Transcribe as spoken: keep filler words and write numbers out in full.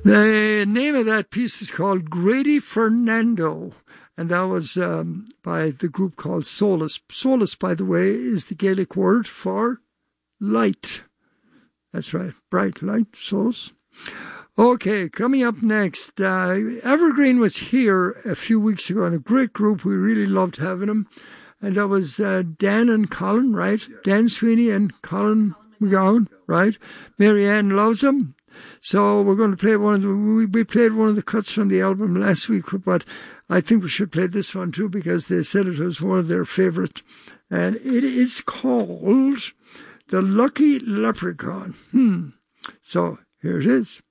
The name of that piece is called Grady Fernando, and that was um, by the group called Solus. Solus, by the way, is the Gaelic word for light. That's right, bright light, solus. Okay, coming up next, uh, Evergreen was here a few weeks ago, and a great group. We really loved having them. And that was uh, Dan and Colin, right? Yeah. Dan Sweeney and Colin McGowan, right? Marianne loves them. So we're going to play one of the, we, we played one of the cuts from the album last week, but I think we should play this one too because they said it was one of their favorite. And it is called The Lucky Leprechaun. Hmm. So here it is.